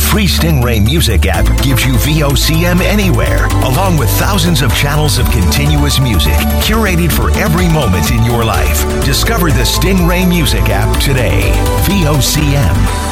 free Stingray Music app gives you VOCM anywhere, along with thousands of channels of continuous music curated for every moment in your life. Discover the Stingray Music app today. VOCM.